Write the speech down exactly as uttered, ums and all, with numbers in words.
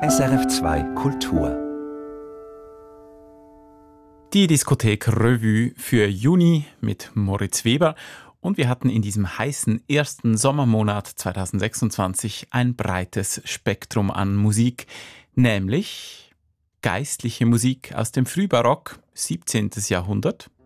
S R F zwei Kultur. Die Diskothek Revue für Juni mit Moritz Weber. Und wir hatten in diesem heißen ersten Sommermonat zweitausendsechsundzwanzig ein breites Spektrum an Musik, nämlich geistliche Musik aus dem Frühbarock, siebzehnten. Jahrhundert,